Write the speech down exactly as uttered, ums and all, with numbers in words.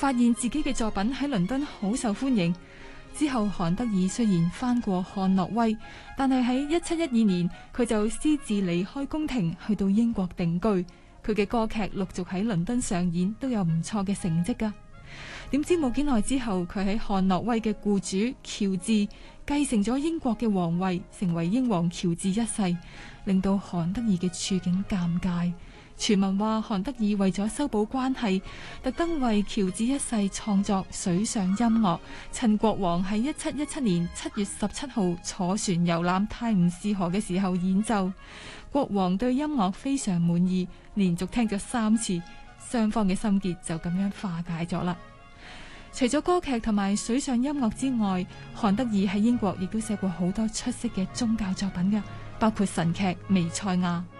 發現自己嘅作品喺倫敦好受歡迎。之後，韓德爾雖然翻過漢諾威，但係喺一七一二年，佢就私自離開宮廷，去到英國定居。佢嘅歌劇陸續喺倫敦上演，都有唔錯嘅成績㗎。點知冇幾耐之後，佢喺漢諾威嘅雇主喬治繼承咗英國嘅皇位，成為英皇喬治一世，令到韓德爾嘅處境尷尬。傳聞話韓德爾為咗修補關係，特登為喬治一世創作水上音樂，趁國王喺一七一七年七月十七號坐船遊覽泰晤士河嘅時候演奏。國王對音樂非常滿意，連續聽咗三次，雙方嘅心結就咁樣化解咗啦。除咗歌劇同埋水上音樂之外，韓德爾喺英國亦都寫過好多出色嘅宗教作品㗎，包括神劇《彌賽亞》。